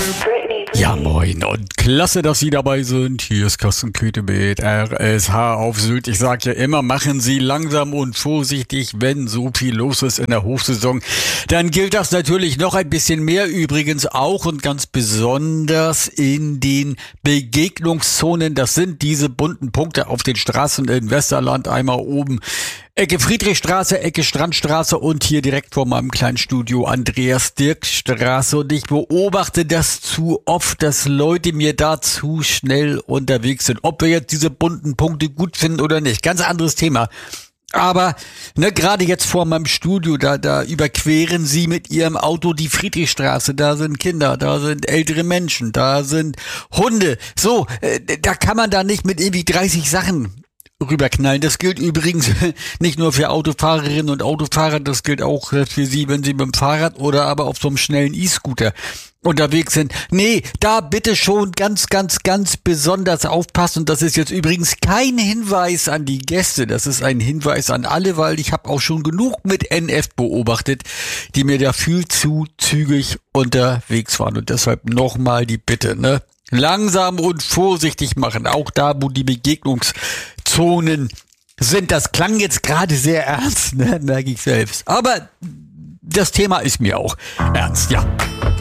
Ja, moin und klasse, dass Sie dabei sind. Hier ist Carsten Köthe mit RSH auf Sylt. Ich sage ja immer, machen Sie langsam und vorsichtig, wenn so viel los ist in der Hochsaison. Dann gilt das natürlich noch ein bisschen mehr, übrigens auch und ganz besonders in den Begegnungszonen. Das sind diese bunten Punkte auf den Straßen in Westerland, einmal oben Ecke Friedrichstraße, Ecke Strandstraße und hier direkt vor meinem kleinen Studio Andreas-Dirk-Straße. Und ich beobachte das zu oft, dass Leute mir da zu schnell unterwegs sind. Ob wir jetzt diese bunten Punkte gut finden oder nicht, ganz anderes Thema. Aber gerade jetzt vor meinem Studio, da überqueren sie mit ihrem Auto die Friedrichstraße. Da sind Kinder, da sind ältere Menschen, da sind Hunde. So, da kann man da nicht mit irgendwie 30 Sachen rüberknallen. Das gilt übrigens nicht nur für Autofahrerinnen und Autofahrer, das gilt auch für Sie, wenn Sie mit dem Fahrrad oder aber auf so einem schnellen E-Scooter unterwegs sind. Nee, da bitte schon ganz, ganz, ganz besonders aufpassen. Und das ist jetzt übrigens kein Hinweis an die Gäste, das ist ein Hinweis an alle, weil ich habe auch schon genug mit NF beobachtet, die mir da viel zu zügig unterwegs waren. Und deshalb nochmal die Bitte, langsam und vorsichtig machen, auch da, wo die Begegnungszonen sind. Das klang jetzt gerade sehr ernst, merke ich selbst. Aber das Thema ist mir auch ernst, ja.